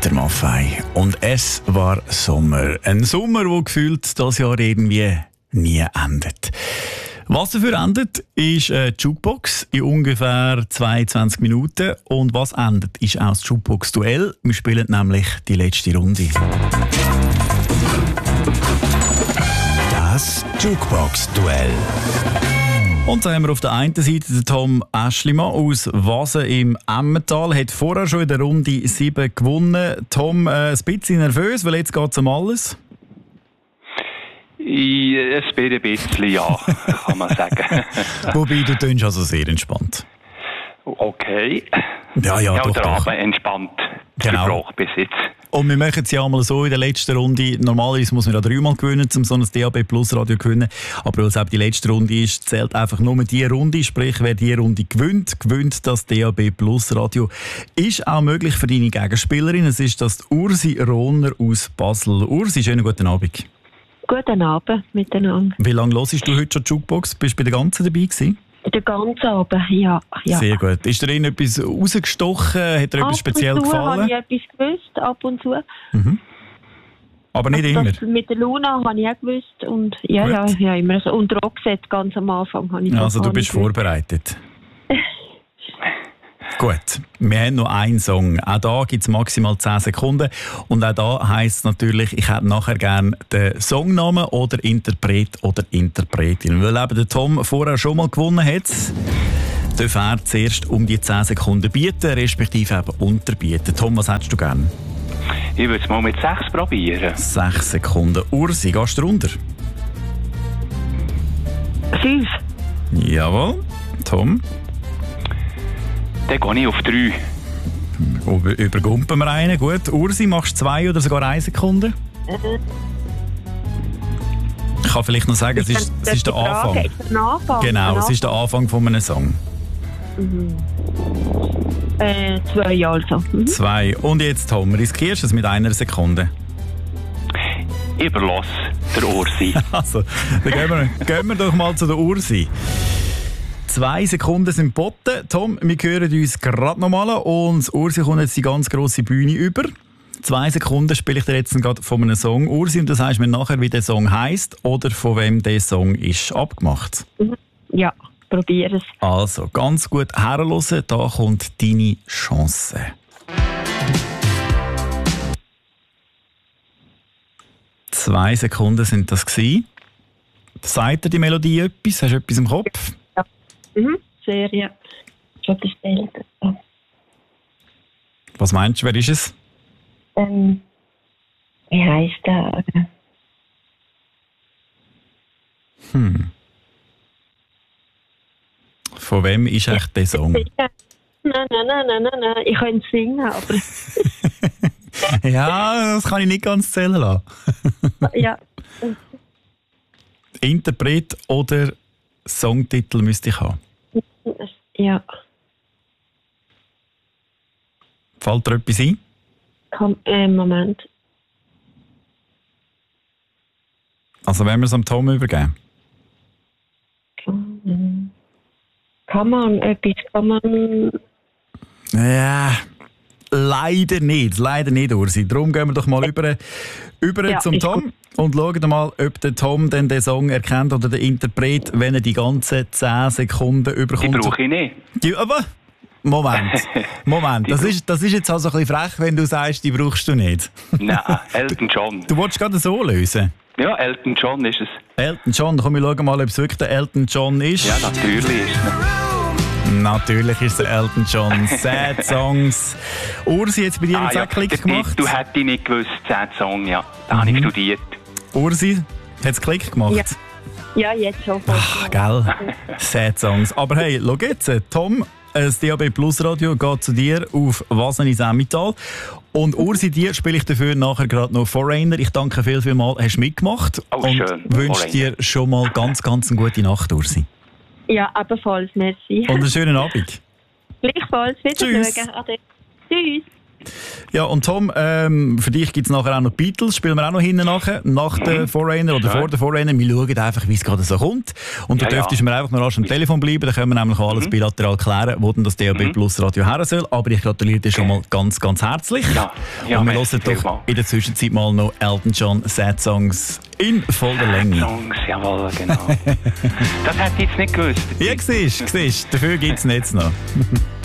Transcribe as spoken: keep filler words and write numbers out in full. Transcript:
der Maffei. Und es war Sommer. Ein Sommer, der gefühlt das Jahr irgendwie nie endet. Was dafür endet, ist eine Jukebox in ungefähr zweiundzwanzig Minuten. Und was endet, ist auch das Jukebox-Duell. Wir spielen nämlich die letzte Runde. Das Jukebox-Duell. Und so haben wir auf der einen Seite den Tom Aeschlimann aus Wasen im Emmental. Hat vorher schon in der Runde sieben gewonnen. Tom, äh, ein bisschen nervös, weil jetzt geht es um alles. Es bin ein bisschen, ja, kann man sagen. Wobei, du tönst also sehr entspannt. Okay. Ja, ja, ja doch, der doch. Abend entspannt Genau. verbracht bis jetzt. Und wir machen es ja einmal so in der letzten Runde. Normalerweise muss man ja dreimal gewinnen, um so ein D A B Plus Radio zu gewinnen. Aber weil es eben die letzte Runde ist, zählt einfach nur die Runde. Sprich, wer die Runde gewinnt, gewinnt das D A B Plus Radio. Ist auch möglich für deine Gegenspielerin. Es ist das Ursi Rohner aus Basel. Ursi, schönen guten Abend. Guten Abend miteinander. Wie lange hörst du heute schon die Jukebox? Bist du bei der ganzen dabei gewesen? Den ganzen Abend, ja. ja. Sehr gut. Ist dir etwas rausgestochen? Hat dir etwas speziell gefallen? gefallen? Ab und zu habe ich etwas gewusst, ab und zu. Mhm. Aber nicht also immer? Das mit der Luna habe ich auch gewusst. Und, ja, ja, ja, immer so. Und Roxette ganz am Anfang habe ich Also du bist vorbereitet. Gut, wir haben noch einen Song. Auch da gibt es maximal zehn Sekunden. Und auch da heisst es natürlich, ich hätte nachher gerne den Songnamen oder Interpret oder Interpretin. Weil eben der Tom vorher schon mal gewonnen hat, darf er zuerst um die zehn Sekunden bieten, respektive eben unterbieten. Tom, was hättest du gerne? Ich würde es mal mit sechs probieren. Sechs Sekunden. Ursi, gehst du runter? Fünf. Jawohl. Tom? Dann gehe ich auf drei. Über, übergumpen wir einen. Gut. Ursi, machst du zwei oder sogar eine Sekunde? Ich kann vielleicht noch sagen, es ist, es ist der Anfang. Anfang. Genau, es ist der Anfang von einem Song. Mhm. Äh, zwei also. Mhm. Zwei. Und jetzt, Tom, riskierst du es mit einer Sekunde? Überlass der Ursi. Also, dann gehen wir, gehen wir doch mal zu der Ursi. Zwei Sekunden sind geboten. Tom, wir hören uns gerade nochmal und das Ursi kommt jetzt die ganz grosse Bühne über. Zwei Sekunden spiele ich dir jetzt gerade von einem Song, Ursi, und du sagst mir nachher, wie der Song heisst oder von wem der Song ist. Abgemacht? Ja, probier es. Also, ganz gut herhören, da kommt deine Chance. Zwei Sekunden sind das gewesen. Sagt dir die Melodie etwas? Hast du etwas im Kopf? Ja. Mhm. Sehr, ja. Schon bestellt. Was meinst du, wer ist es? Ähm, wie heisst der? Hm. Von wem ist echt der Song? Nein, nein, nein, nein, nein, nein. Ich könnte singen, aber... Ja, das kann ich nicht ganz zählen lassen. Ja. Interpret oder Songtitel müsste ich haben. Ja. Fällt dir etwas ein? Komm, äh, Moment. Also wenn wir es am Tom übergeben? Kann, kann man etwas, kann man... Ja, leider nicht, leider nicht, Ursi. Darum gehen wir doch mal über, über Ja, zum ist Tom gut. und schauen mal, ob der Tom denn den Song erkennt oder den Interpret, wenn er die ganzen zehn Sekunden Die überkommt. brauche ich nicht. Die, aber Moment, Moment. Das ist, das ist jetzt also ein bisschen frech, wenn du sagst, die brauchst du nicht. Nein, Elton John. Du wolltest gerade so lösen. Ja, Elton John ist es. Elton John, komm, wir schauen mal, ob es wirklich der Elton John ist. Ja, natürlich ist es. Natürlich ist es der Elton John. Sad Songs. Ursi, jetzt bei dir jetzt Ah, ja, auch Klick das- gemacht? Du hättest nicht gewusst, Sad Song, ja. Da habe ich studiert. Ursi, hat es Klick gemacht? Ja. Ja, jetzt schon. Ach, gell? Sad Songs. Aber hey, schau jetzt, Tom, das D A B Plus Radio geht zu dir auf Wasen ins Emmental. Und Ursi, dir spiele ich dafür nachher gerade noch Foreigner. Ich danke viel, viel mal, hast mitgemacht. Oh, und schön. wünsche dir schon mal ganz, ganz eine gute Nacht, Ursi. Ja, ebenfalls, merci. Und einen schönen Abend. Gleichfalls, Tschüss. wiedersehen. Ade. Tschüss. Ja, und Tom, ähm, für dich gibt es nachher auch noch Beatles, spielen wir auch noch hinten nachher, nach der Foreigner oder Ja. vor der Foreigner. Wir schauen einfach, wie es gerade so kommt. Und Ja, du dürftest ja. mir einfach noch rasch am Telefon bleiben, dann können wir nämlich auch alles bilateral klären, wo denn das D A B Plus Radio her soll. Aber ich gratuliere dir schon mal ganz, ganz herzlich. Ja, ja, und wir merci hören doch vielmals. in der Zwischenzeit mal noch Elton John Sad Songs in voller Länge. Songs, jawohl, genau. Das hätte ich jetzt nicht gewusst. Ja, siehst du, dafür gibt es jetzt noch.